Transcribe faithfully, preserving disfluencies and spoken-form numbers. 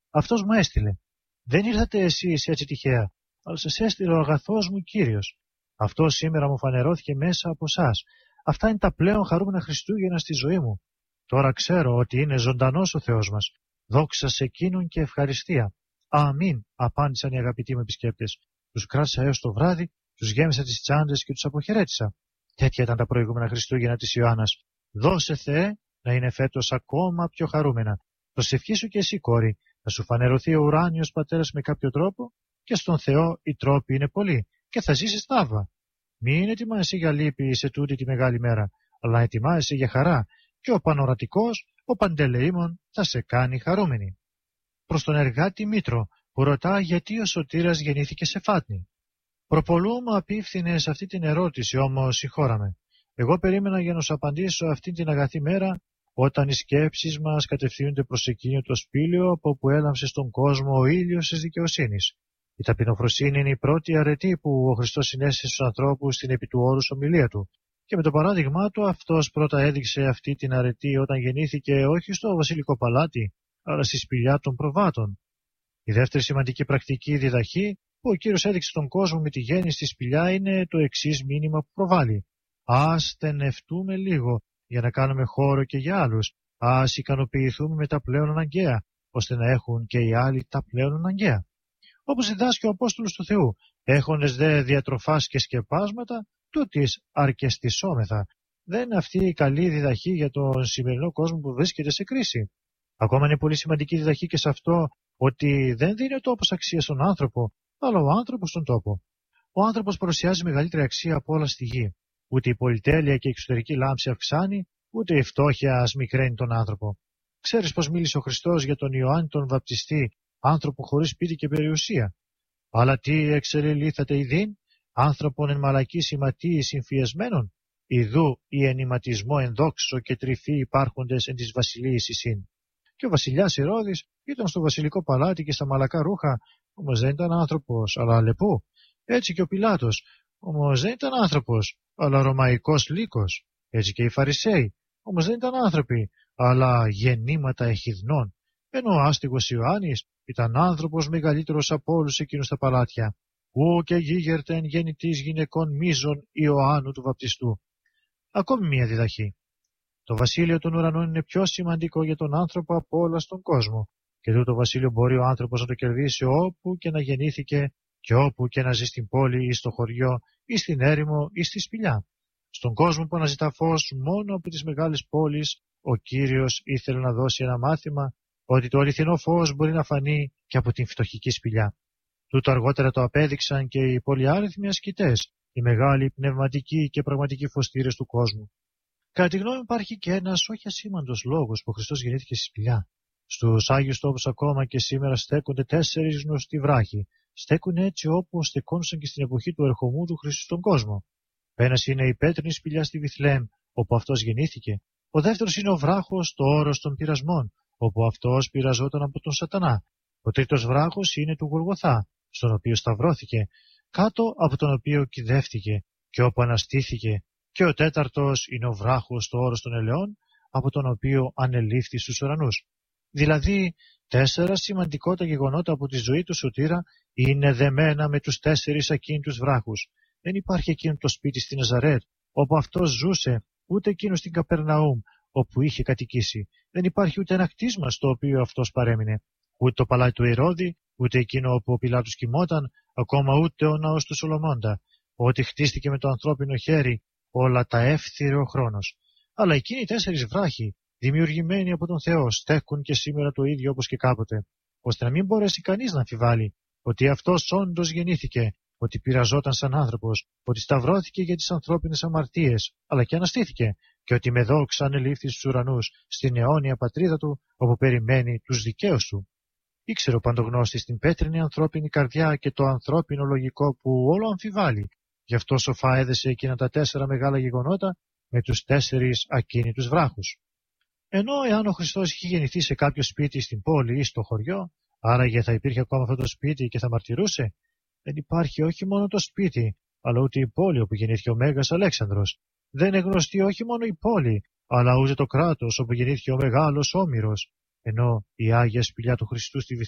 Αυτός μου έστειλε. Δεν ήρθατε εσείς έτσι τυχαία, αλλά σας έστειλε ο αγαθός μου Κύριος. Αυτό σήμερα μου φανερώθηκε μέσα από εσάς. Αυτά είναι τα πλέον χαρούμενα Χριστούγεννα στη ζωή μου. Τώρα ξέρω ότι είναι ζωντανός ο Θεός μας. Δόξα σε εκείνον και ευχαριστία. Αμήν, απάντησαν οι αγαπητοί μου επισκέπτες. Τους κράτησα έως το βράδυ, τους γέμισα τις τσάντες και τους αποχαιρέτησα. Τέτοια ήταν τα προηγούμενα Χριστούγεννα της Ιωάννας. Δώσε Θεέ να είναι φέτος ακόμα πιο χαρούμενα. Προσευχήσου και εσύ, κόρη, να σου φανερωθεί ο ουράνιος πατέρας με κάποιο τρόπο, και στον Θεό οι τρόποι είναι πολλοί, και θα ζήσεις θαύμα. Μην ετοιμάσαι για λύπη σε τούτη τη μεγάλη μέρα, αλλά ετοιμάσαι για χαρά, και ο Πανορατικός, ο Παντελεήμων, θα σε κάνει χαρούμενη. Προς τον εργάτη Μήτρο, που ρωτά γιατί ο Σωτήρας γεννήθηκε σε Φάτνη. Προπολού μου απίφθινες αυτή την ερώτηση, όμως συγχώραμε. Εγώ περίμενα για να σου απαντήσω αυτή την αγαθή μέρα, όταν οι σκέψεις μας κατευθύνονται προς εκείνο το σπήλαιο από όπου έλαμψε στον κόσμο ο ήλιος της δικαιοσύνης. Η ταπεινοφροσύνη είναι η πρώτη αρετή που ο Χριστός συνέστησε στους ανθρώπους στην επί του όρους ομιλία του. Και με το παράδειγμά του, αυτός πρώτα έδειξε αυτή την αρετή όταν γεννήθηκε όχι στο βασιλικό παλάτι, αλλά στη σπηλιά των προβάτων. Η δεύτερη σημαντική πρακτική διδαχή που ο Κύριος έδειξε στον κόσμο με τη γέννηση στη σπηλιά είναι το εξής μήνυμα που προβάλλει. Ας στενευτούμε λίγο για να κάνουμε χώρο και για άλλους. Ας ικανοποιηθούμε με τα πλέον αναγκαία, ώστε να έχουν και οι άλλοι τα πλέον αναγκαία. Όπως διδάσκει ο Απόστολος του Θεού, έχοντες δε διατροφάς και σκεπάσματα, τούτης αρκεστισόμεθα. Δεν είναι αυτή η καλή διδαχή για τον σημερινό κόσμο που βρίσκεται σε κρίση. Ακόμα είναι πολύ σημαντική διδαχή και σε αυτό ότι δεν δίνει ο τόπος αξία στον άνθρωπο, αλλά ο άνθρωπος στον τόπο. Ο άνθρωπος παρουσιάζει μεγαλύτερη αξία από όλα στη γη. Ούτε η πολυτέλεια και η εξωτερική λάμψη αυξάνει, ούτε η φτώχεια σμικραίνει τον άνθρωπο. Ξέρεις πως μίλησε ο Χριστός για τον Ιωάννη τον Βαπτιστή, άνθρωπο χωρίς σπίτι και περιουσία. Αλλά τι εξελιλήθατε ειδήν, άνθρωπον εν μαλακή σηματίη συμφιεσμένων, ιδού η ενηματισμό ενδόξω και τρυφή υπάρχοντες εν της βασιλείας εισήν. Και ο βασιλιάς Ηρώδης ήταν στο βασιλικό παλάτι και στα μαλακά ρούχα, όμως δεν ήταν άνθρωπος, αλλά αλεπού. Έτσι και ο Πιλάτος, όμως δεν ήταν άνθρωπος, αλλά ρωμαϊκός λύκος. Έτσι και οι Φαρισαίοι, όμως δεν ήταν άνθρωποι, αλλά γεννήματα εχιδνών. Ενώ ο άστιγος Ιωάννης ήταν άνθρωπος μεγαλύτερος από όλους εκείνους τα παλάτια. Ου και γίγερτεν γεννητής γυναικών μίζων Ιωάννου του Βαπτιστού. Ακόμη μία διδαχή. Το βασίλειο των ουρανών είναι πιο σημαντικό για τον άνθρωπο από όλα στον κόσμο. Και τούτο βασίλειο μπορεί ο άνθρωπος να το κερδίσει όπου και να γεννήθηκε και όπου και να ζει στην πόλη ή στο χωριό ή στην έρημο ή στη σπηλιά. Στον κόσμο που αναζητά φως μόνο από τις μεγάλες πόλεις, ο Κύριος ήθελε να δώσει ένα μάθημα ότι το αληθινό φως μπορεί να φανεί και από την φτωχική σπηλιά. Τούτο αργότερα το απέδειξαν και οι πολυάριθμοι ασκητές, οι μεγάλοι πνευματικοί και πραγματικοί φωστήρες του κόσμου. Κατά τη γνώμη μου υπάρχει και ένας όχι ασήμαντος λόγος που ο Χριστός γεννήθηκε στη σπηλιά. Στους Άγιους Τόπους ακόμα και σήμερα στέκονται τέσσερις γνωστοί βράχοι. Στέκουν έτσι όπως στεκόντουσαν και στην εποχή του ερχομού του Χριστού στον κόσμο. Ο ένας είναι η πέτρινη σπηλιά στη Βιθλεέμ, όπου αυτός γεννήθηκε. Ο δεύτερος είναι ο βράχος στο όρος των πειρασμών, όπου αυτός πειραζόταν από τον Σατανά. Ο τρίτος βράχος είναι του Γολγοθά, στον οποίο σταυρώθηκε, κάτω από τον οποίο κυδεύτηκε και όπου αναστήθηκε. Και ο τέταρτος είναι ο βράχος στο όρος των ελαιών, από τον οποίο ανελήφθη στους ουρανούς. Δηλαδή, τέσσερα σημαντικότερα γεγονότα από τη ζωή του Σωτήρα είναι δεμένα με τους τέσσερις ακίνητους βράχους. Δεν υπάρχει εκείνο το σπίτι στη Ναζαρέτ, όπου αυτός ζούσε, ούτε εκείνο στην Καπερναούμ, όπου είχε κατοικήσει. Δεν υπάρχει ούτε ένα κτίσμα στο οποίο αυτός παρέμεινε. Ούτε το παλάτι του Ηρώδη, ούτε εκείνο όπου ο Πιλάτος κοιμόταν, ακόμα ούτε ο ναός του Σολομώντα. Ό,τι χτίστηκε με το ανθρώπινο χέρι, όλα τα εύθυρε ο χρόνος. Αλλά εκείνοι οι τέσσερις βράχοι, δημιουργημένοι από τον Θεό, στέκουν και σήμερα το ίδιο όπως και κάποτε, ώστε να μην μπορέσει κανείς να αμφιβάλλει ότι αυτός όντως γεννήθηκε, ότι πειραζόταν σαν άνθρωπος, ότι σταυρώθηκε για τις ανθρώπινες αμαρτίες, αλλά και αναστήθηκε, και ότι με δόξα ανελήφθη στους ουρανούς, στην αιώνια πατρίδα του, όπου περιμένει τους δικαίους του. Ήξερε ο παντογνώστης την πέτρινη ανθρώπινη καρδιά και το ανθρώπινο λογικό που όλο αμφιβάλλει. Γι' αυτό σοφά έδεσε εκείνα τα τέσσερα μεγάλα γεγονότα με τους τέσσερις ακίνητους βράχους. Ενώ εάν ο Χριστός είχε γεννηθεί σε κάποιο σπίτι στην πόλη ή στο χωριό, άραγε θα υπήρχε ακόμα αυτό το σπίτι και θα μαρτυρούσε. Δεν υπάρχει όχι μόνο το σπίτι, αλλά ούτε η πόλη όπου γεννήθηκε ο Μέγας Αλέξανδρος. Δεν είναι γνωστή όχι μόνο η πόλη, αλλά ούτε το κράτος όπου γεννήθηκε ο Μεγάλος Όμηρος. Ενώ η Άγια Σπηλιά του Χριστού στη